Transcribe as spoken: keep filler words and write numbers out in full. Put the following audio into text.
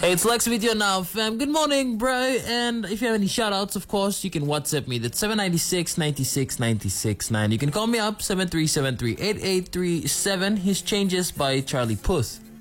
Hey, it's Lex with you now, fam. Good morning, bro. And if you have any shout-outs, of course, you can WhatsApp me. That's seven nine six, nine six, nine six nine. You can call me up, seven three seven three, eight eight three seven. His Changes by Charlie Puth.